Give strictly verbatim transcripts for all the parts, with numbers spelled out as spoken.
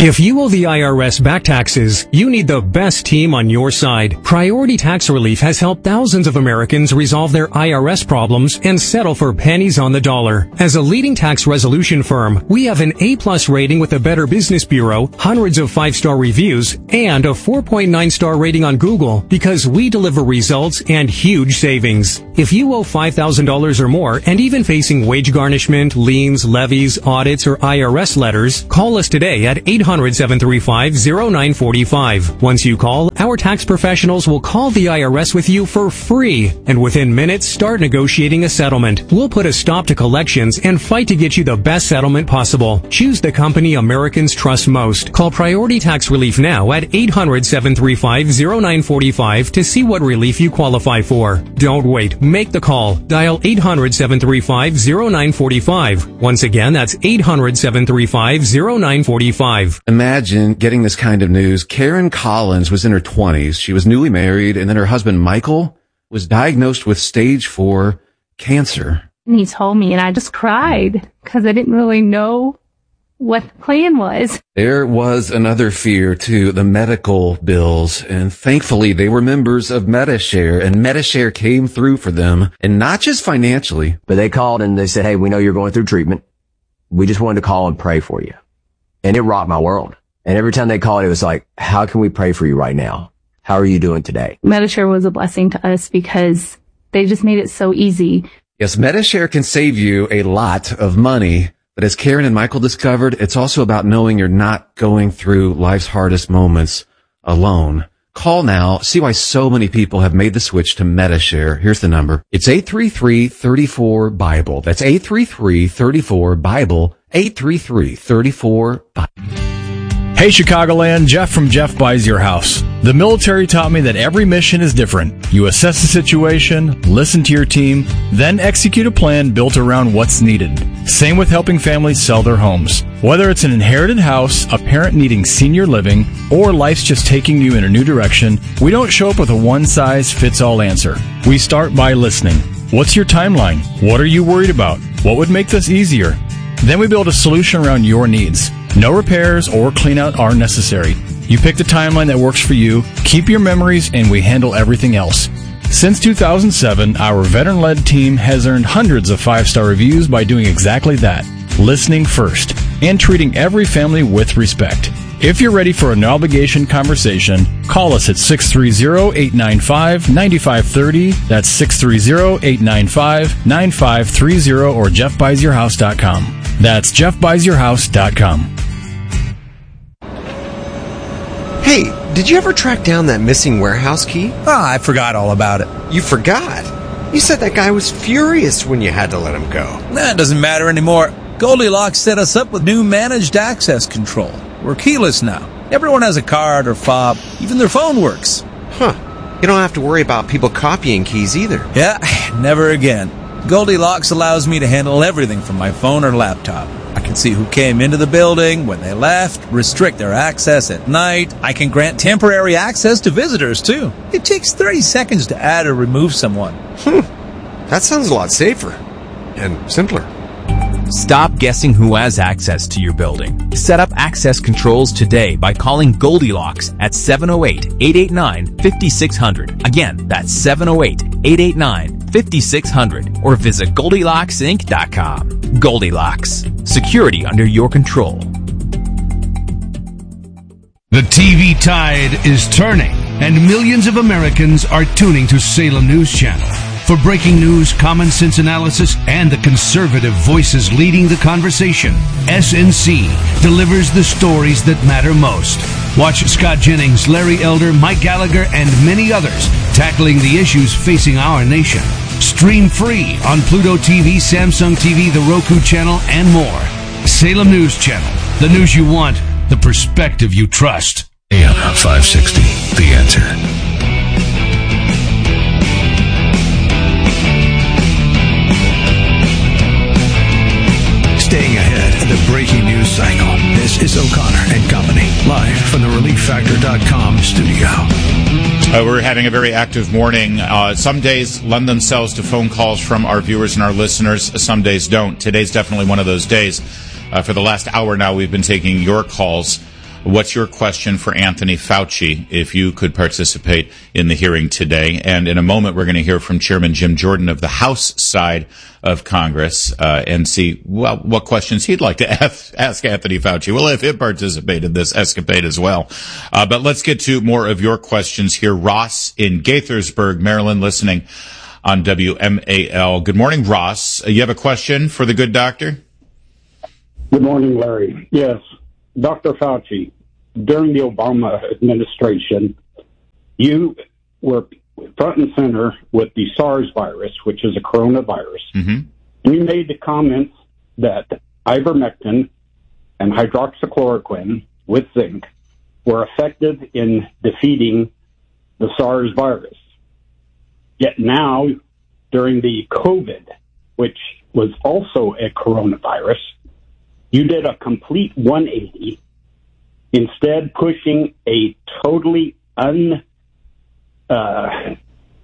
If you owe the I R S back taxes, you need the best team on your side. Priority Tax Relief has helped thousands of Americans resolve their I R S problems and settle for pennies on the dollar. As a leading tax resolution firm, we have an A-plus rating with the Better Business Bureau, hundreds of five-star reviews, and a four point nine star rating on Google because we deliver results and huge savings. If you owe five thousand dollars or more and even facing wage garnishment, liens, levies, audits, or I R S letters, call us today at eight hundred, seven three five, zero nine four five. Once you call, our tax professionals will call the I R S with you for free, and within minutes start negotiating a settlement. We'll put a stop to collections and fight to get you the best settlement possible. Choose the company Americans trust most. Call Priority Tax Relief now at eight hundred, seven three five, zero nine four five to see what relief you qualify for. Don't wait. Make the call. Dial eight hundred, seven three five, zero nine four five. Once again, that's eight hundred, seven three five, zero nine four five. Imagine getting this kind of news. Karen Collins was in her twenties. She was newly married, and then her husband, Michael, was diagnosed with stage four cancer. And he told me, and I just cried because I didn't really know what the plan was. There was another fear, too, the medical bills, and thankfully they were members of Medi-Share, and Medi-Share came through for them, and not just financially. But they called and they said, hey, we know you're going through treatment. We just wanted to call and pray for you. And it rocked my world. And every time they called, it was like, how can we pray for you right now? How are you doing today? Medi-Share was a blessing to us because they just made it so easy. Yes, Medi-Share can save you a lot of money. But as Karen and Michael discovered, it's also about knowing you're not going through life's hardest moments alone. Call now. See why so many people have made the switch to Medi-Share. Here's the number. It's eight three three, three four, Bible. That's eight three three, three four, Bible. eight three three, three four, Bible. Hey Chicagoland, Jeff from Jeff Buys Your House. The military taught me that every mission is different. You assess the situation, listen to your team, then execute a plan built around what's needed. Same with helping families sell their homes. Whether it's an inherited house, a parent needing senior living, or life's just taking you in a new direction, we don't show up with a one-size-fits-all answer. We start by listening. What's your timeline? What are you worried about? What would make this easier? Then we build a solution around your needs. No repairs or clean out are necessary. You pick the timeline that works for you, keep your memories, and we handle everything else. Since two thousand seven, our veteran-led team has earned hundreds of five-star reviews by doing exactly that, listening first, and treating every family with respect. If you're ready for a no-obligation conversation, call us at six three zero, eight nine five, nine five three zero. That's six three zero, eight nine five, nine five three zero or jeff buys your house dot com. That's jeff buys your house dot com. Hey, did you ever track down that missing warehouse key? Ah, I forgot all about it. You forgot? You said that guy was furious when you had to let him go. That doesn't matter anymore. Goldilocks set us up with new managed access control. We're keyless now. Everyone has a card or fob. Even their phone works. Huh. You don't have to worry about people copying keys either. Yeah, never again. Goldilocks allows me to handle everything from my phone or laptop. I can see who came into the building, when they left, restrict their access at night. I can grant temporary access to visitors, too. It takes thirty seconds to add or remove someone. Hmm. That sounds a lot safer. And simpler. Stop guessing who has access to your building. Set up access controls today by calling Goldilocks at seven oh eight, eight eight nine, five six zero zero. Again, that's seven oh eight, eight eight nine, five six zero zero or visit goldilocks inc dot com. Goldilocks. Security under your control. The T V tide is turning, and millions of Americans are tuning to Salem News Channel. For breaking news, common sense analysis, and the conservative voices leading the conversation, S N C delivers the stories that matter most. Watch Scott Jennings, Larry Elder, Mike Gallagher, and many others tackling the issues facing our nation. Stream free on Pluto T V, Samsung T V, the Roku channel, and more. Salem News Channel. The news you want, the perspective you trust. A M five sixty, The Answer. Staying ahead of the breaking news cycle, this is O'Connor and Company, live from the relief factor dot com studio. Uh, we're having a very active morning. Uh, some days lend themselves to phone calls from our viewers and our listeners. Some days don't. Today's definitely one of those days. Uh, for the last hour now, we've been taking your calls. What's your question for Anthony Fauci if you could participate in the hearing today? And in a moment, we're going to hear from Chairman Jim Jordan of the House side of Congress uh, and see well what questions he'd like to ask, ask Anthony Fauci. We'll have him participate in this escapade as well. Uh, but let's get to more of your questions here. Ross in Gaithersburg, Maryland, listening on W M A L. Good morning, Ross. Uh, you have a question for the good doctor? Good morning, Larry. Yes. Doctor Fauci, during the Obama administration, you were front and center with the SARS virus, which is a coronavirus. Mm-hmm. You made the comments that ivermectin and hydroxychloroquine with zinc were effective in defeating the SARS virus. Yet now, during the COVID, which was also a coronavirus, you did a complete one eighty, instead pushing a totally un, uh,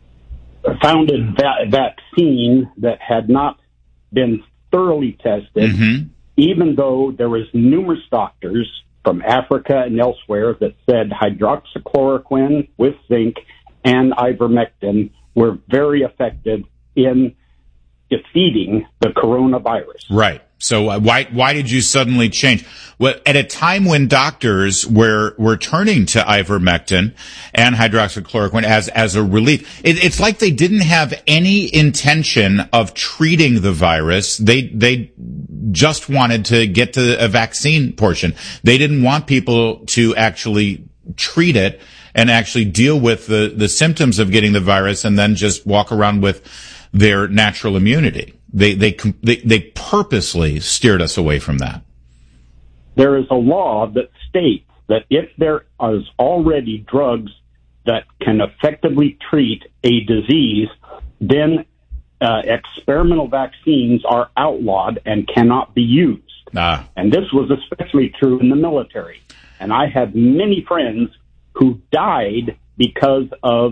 founded va- vaccine that had not been thoroughly tested, mm-hmm. even though there was numerous doctors from Africa and elsewhere that said hydroxychloroquine with zinc and ivermectin were very effective in defeating the coronavirus. Right. So uh, why why did you suddenly change? Well, at a time when doctors were were turning to ivermectin and hydroxychloroquine as as a relief, it, it's like they didn't have any intention of treating the virus. They they just wanted to get to a vaccine portion. They didn't want people to actually treat it and actually deal with the the symptoms of getting the virus and then just walk around with their natural immunity. They, they, they, they purposely steered us away from that. There is a law that states that if there is already drugs that can effectively treat a disease, then uh, experimental vaccines are outlawed and cannot be used. Ah. And this was especially true in the military. And I had many friends who died because of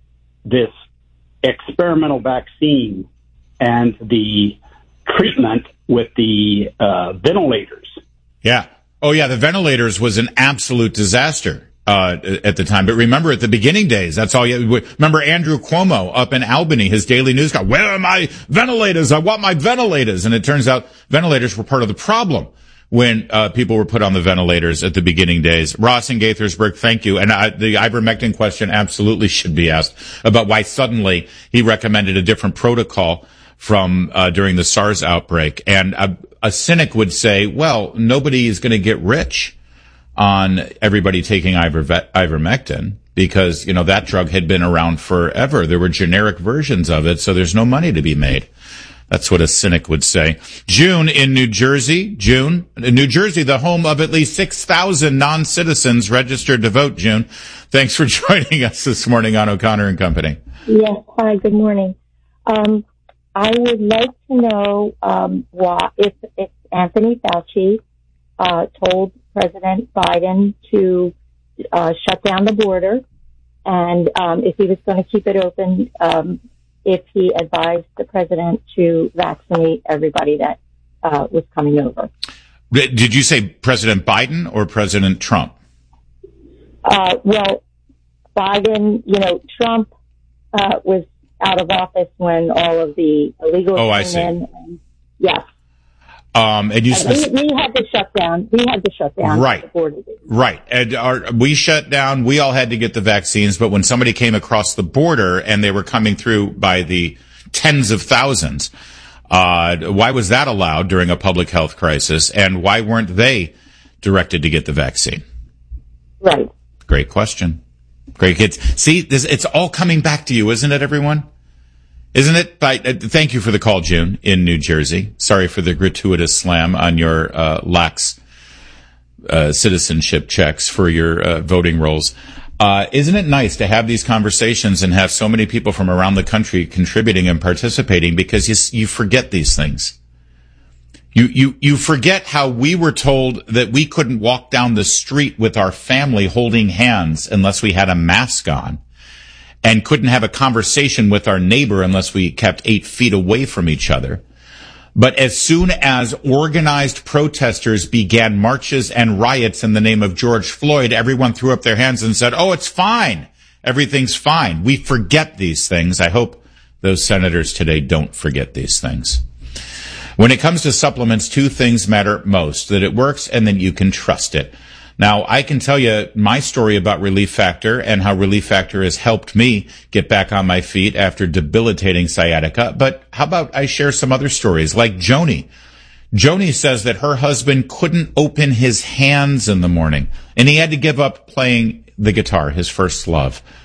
this experimental vaccine and the treatment with the uh, ventilators. Yeah. Oh, yeah. The ventilators was an absolute disaster uh, at the time. But remember, at the beginning days, that's all you remember. Andrew Cuomo up in Albany, his daily news guy. Where are my ventilators? I want my ventilators. And it turns out ventilators were part of the problem when uh, people were put on the ventilators at the beginning days. Ross in Gaithersburg, thank you. And I, the ivermectin question absolutely should be asked about why suddenly he recommended a different protocol from uh, during the SARS outbreak. And a, a cynic would say, well, nobody is going to get rich on everybody taking iver- ivermectin because, you know, that drug had been around forever. There were generic versions of it, so there's no money to be made. That's what a cynic would say. June in New Jersey. June. In New Jersey, the home of at least six thousand non-citizens registered to vote. June, thanks for joining us this morning on O'Connor and Company. Yes. Hi, good morning. Um, I would like to know um, why, if, if Anthony Fauci uh, told President Biden to uh, shut down the border, and um, if he was going to keep it open, um, if he advised the president to vaccinate everybody that uh, was coming over. Did you say President Biden or President Trump? Uh, well, Biden, you know, Trump uh, was out of office when all of the illegals oh, I came see. in. And, yeah. Um, and you and we, we had to shut down. We had to shut down. Right. The border. Right. And our, we shut down. We all had to get the vaccines. But when somebody came across the border and they were coming through by the tens of thousands, uh, why was that allowed during a public health crisis? And why weren't they directed to get the vaccine? Right. Great question. Great kids. See, this, it's all coming back to you, isn't it, everyone? Isn't it? By, uh, thank you for the call, June, in New Jersey. Sorry for the gratuitous slam on your uh, lax uh, citizenship checks for your uh, voting rolls. Uh, isn't it nice to have these conversations and have so many people from around the country contributing and participating, because you, you forget these things. You, you, you forget how we were told that we couldn't walk down the street with our family holding hands unless we had a mask on, and couldn't have a conversation with our neighbor unless we kept eight feet away from each other. But as soon as organized protesters began marches and riots in the name of George Floyd, everyone threw up their hands and said, oh, it's fine. Everything's fine. We forget these things. I hope those senators today don't forget these things. When it comes to supplements, two things matter most, that it works and that you can trust it. Now, I can tell you my story about Relief Factor and how Relief Factor has helped me get back on my feet after debilitating sciatica, but how about I share some other stories, like Joni. Joni says that her husband couldn't open his hands in the morning, and he had to give up playing the guitar, his first love.